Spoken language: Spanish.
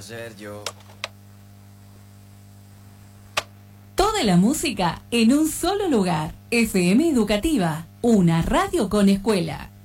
hacer yo. Toda la música en un solo lugar. FM Educativa, una radio con escuela.